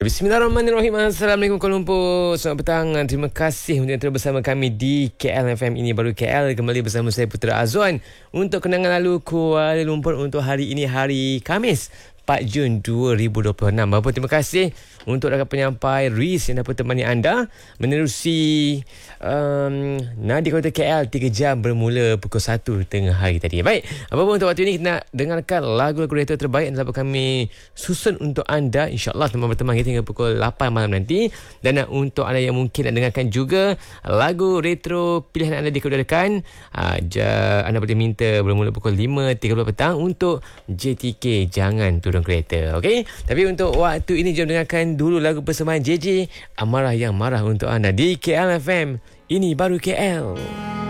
Bismillahirrahmanirrahim. Assalamualaikum Kuala Lumpur. Selamat petang. Terima kasih untuk yang terus bersama kami di KL FM Ini Baru KL. Kembali bersama saya Putra Azwan untuk kenangan lalu Kuala Lumpur untuk hari ini, hari Khamis 4 Jun 2026. Bapak, terima kasih untuk rakan penyampai Riz yang dapat temani anda menerusi Nadi Kota KL 3 jam bermula pukul 1 tengah hari tadi. Baik, apa-apa untuk waktu ini kita nak dengarkan lagu-lagu retro terbaik yang dapat kami susun untuk anda. InsyaAllah teman berteman kita hingga pukul 8 malam nanti. Dan untuk anda yang mungkin nak dengarkan juga lagu retro pilihan anda dikeluarkan, anda boleh minta bermula pukul 5.30 petang untuk JTK Jangan Turun Kereta. Okey, tapi untuk waktu ini jom dengarkan dulu lagu persembahan JJ Amarah Yang Marah untuk anda di KL FM Ini Baru KL.